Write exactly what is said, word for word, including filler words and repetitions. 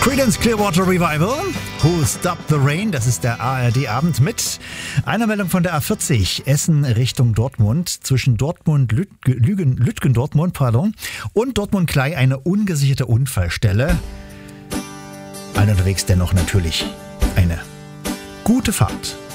Creedence Clearwater Revival, Who Stopped the Rain, das ist der A R D-Abend mit einer Meldung von der A vierzig, Essen Richtung Dortmund, zwischen Dortmund, Lütgen, Lütgen Dortmund, pardon, und Dortmund-Klei eine ungesicherte Unfallstelle. Allen unterwegs dennoch natürlich eine gute Fahrt.